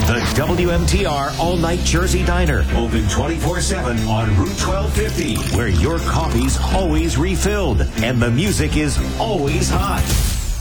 The WMTR All Night Jersey Diner. Open 24/7 on Route 1250, where your coffee's always refilled and the music is always hot.